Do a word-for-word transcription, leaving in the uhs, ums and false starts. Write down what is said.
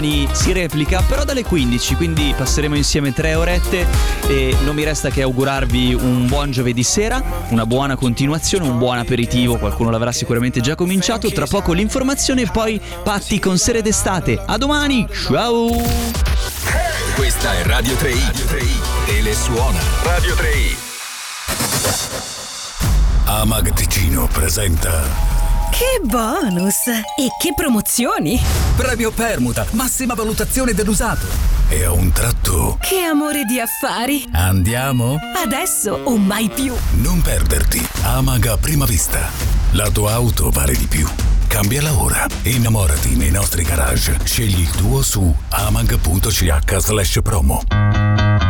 Si replica però dalle quindici, quindi passeremo insieme tre orette e non mi resta che augurarvi un buon giovedì sera, una buona continuazione, un buon aperitivo, qualcuno l'avrà sicuramente già cominciato, tra poco l'informazione e poi Patti con Sere d'estate. A domani, ciao! Questa è Radio tre i, Telesuona. Radio tre i. Amag Ticino presenta Che bonus! E che promozioni! Premio permuta, massima valutazione dell'usato. e a un tratto Che amore di affari! Andiamo? Adesso o mai più! non perderti Amag a prima vista. La tua auto vale di più. Cambiala ora. Innamorati nei nostri garage. Scegli il tuo su amag punto c h slash promo.